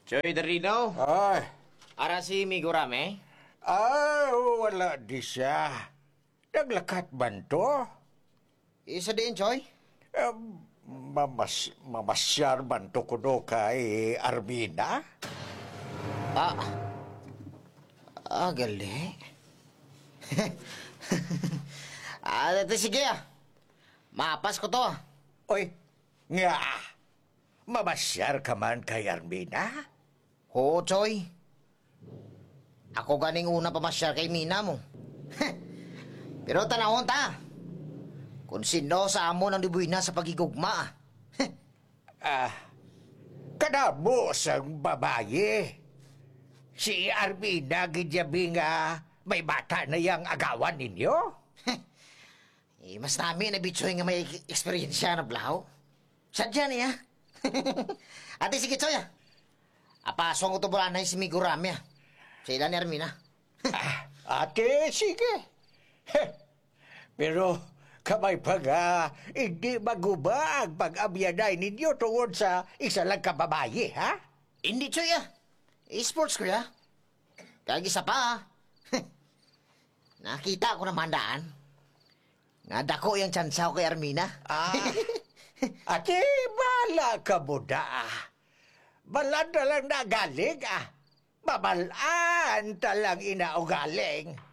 Choy Darino, Ay, ara si Migurame? wala di siya. Naglakat man to? Isa din, Choy. Eh, mamasyar man to kuno kay Armina? Ah, gali. Ito sige Mapas ko to Oy, nga, mamasyar ka man kay Armina? Oo, Choy. Ako ganing una pamasyar kay Mina mo. Pero tanahon ta. Kung sino sa amo ng dibuina sa pagigugma. Kadamo sang babaye. Si Armina gidyabi nga may bata na yang agawan ninyo? Mas namin na bitsoy nga may eksperyensya na blaho. Sadya niya. Ate, sige, Choy. Apasong ko to bulanay si Migurame. Sa ilan ni Armina. Ate, sige. Pero kamay pa nga, hindi magubag pag-abyaday ninyo tungod sa isa lang kababaye, ha? Hindi, Choy, E-sports ko, Kaya isa pa, Nakita ko naman daan. Nga dako yung tsansaw kay Armina. Ate, bala ka mo da. Balad na lang nagaling, Babalaan talang inaugaling.